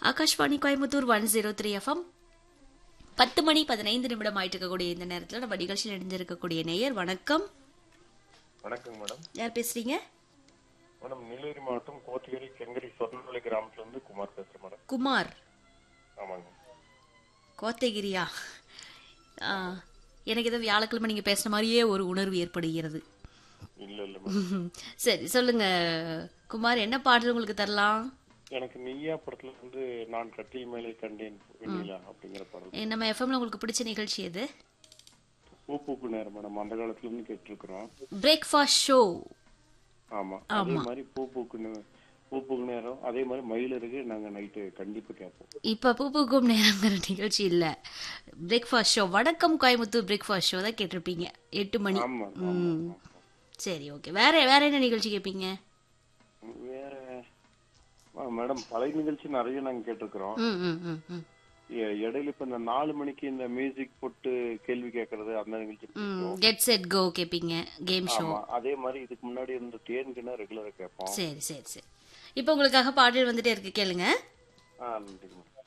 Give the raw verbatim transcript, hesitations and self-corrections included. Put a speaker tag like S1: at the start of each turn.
S1: Akashvani Coimbatore one zero three FM. பத்து மணி பதினைந்து நிமிடம் ஆயிட்டு இருக்கக்கூடிய இந்த நேரத்தில் நம்ம நிகழ்ச்சியில் இணைந்திருக்கக்கூடிய நேயர் வணக்கம்.
S2: வணக்கம் மேடம்.
S1: யார் பேசுறீங்க?
S2: மேடம் நீலகிரி மாவட்டம் கோத்தகிரி கெங்கரி சொர்ணமலை கிராமத்துல இருந்து குமார் பேசுறேன் மேடம்.
S1: குமார்.
S2: ஆமாங்க.
S1: கோத்தகிரியா? எனக்கு ஏதோ வியாழக்கிழமை நீங்க பேசுன மாதிரியே ஒரு உணர்வு ஏற்படுகிறது.
S2: இல்ல இல்ல மேடம்.
S1: சரி சொல்லுங்க குமார், என்ன பாடல் உங்களுக்கு தரலாம்?
S2: எனக்கு நீயா படத்துல இருந்து நான் கட்டில் மேலே கண்டேன் வெண்ணிலா அப்படிங்கிற பாடல்.
S1: நம்ம எஃப்எம்ல உங்களுக்கு பிடிச்ச நிகழ்ச்சி எது?
S2: பூ பூக்கு நேரம் மேடம், அந்த காலத்துல இருந்து கேட்டு இருக்கிறோம்.
S1: Breakfast show.
S2: ஆமா, அதே மாதிரி பூ பூக்கு பூ பூக்கு நேரம், அதே மாதிரி மயிலருக்கு நாங்க நைட்டு கண்டிப்பா கேட்போம்.
S1: இப்ப பூ பூக்கும் நேரங்கிற நிகழ்ச்சி இல்ல, பிரேக்ஃபாஸ்ட் ஷோ. வணக்கம் கோயம்புத்தூர் பிரேக்ஃபாஸ்ட் ஷோ தான் கேட்டிருப்பீங்க எட்டு மணி.
S2: ஆமா.
S1: சரி ஓகே. வேற வேற என்ன நிகழ்ச்சி கேட்பீங்க?
S2: வேற மேடம் பழைய நிகழ்ச்சி நிறைய நாங்க கேட்டிருக்கிறோம். இடையில இப்ப இந்த நாலு மணிக்கு இந்த மியூசிக் போட்டு கேள்வி கேட்கறது அந்த நிகழ்ச்சி
S1: get set go கேப்பீங்க, game show.
S2: அதே மாதிரி இதுக்கு முன்னாடி இருந்த தேன்கினா ரெகுலரா கேட்போம்.
S1: சரி சரி சரி. இப்போ உங்களுக்காக பாடல் வந்துட்டே இருக்கு, கேளுங்க.
S2: ஆ நன்றி.